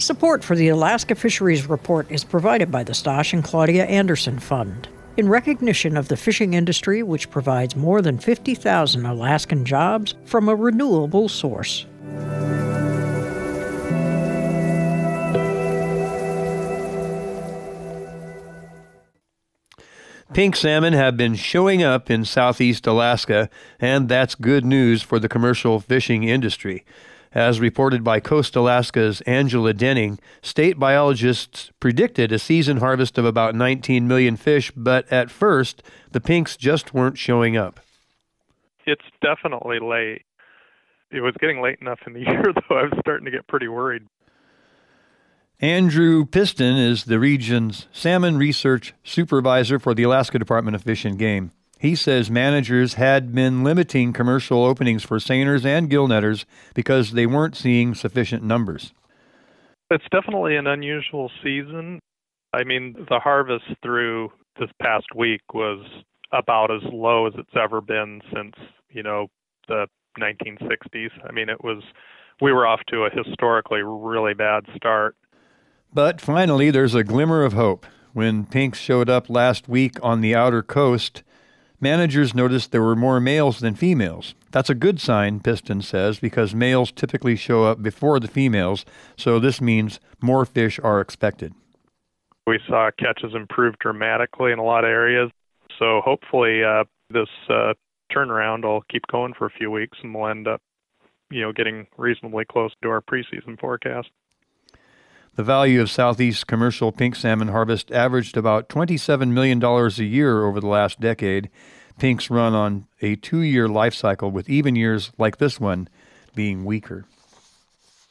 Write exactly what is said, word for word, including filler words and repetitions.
Support for the Alaska Fisheries Report is provided by the Stosh and Claudia Anderson Fund, in recognition of the fishing industry, which provides more than fifty thousand Alaskan jobs from a renewable source. Pink salmon have been showing up in southeast Alaska, and that's good news for the commercial fishing industry. As reported by Coast Alaska's Angela Denning, state biologists predicted a season harvest of about nineteen million fish, but at first, the pinks just weren't showing up. It's definitely late. It was getting late enough in the year, though. I was starting to get pretty worried. Andrew Piston is the region's salmon research supervisor for the Alaska Department of Fish and Game. He says managers had been limiting commercial openings for seiners and gillnetters because they weren't seeing sufficient numbers. It's definitely an unusual season. I mean, the harvest through this past week was about as low as it's ever been since, you know, the nineteen sixties. I mean, it was, we were off to a historically really bad start. But finally, there's a glimmer of hope. When pinks showed up last week on the outer coast, managers noticed there were more males than females. That's a good sign, Piston says, because males typically show up before the females, so this means more fish are expected. We saw catches improve dramatically in a lot of areas, so hopefully uh, this uh, turnaround will keep going for a few weeks and we'll end up, you know, getting reasonably close to our preseason forecast. The value of southeast commercial pink salmon harvest averaged about twenty-seven million dollars a year over the last decade. Pinks run on a two-year life cycle, with even years like this one being weaker.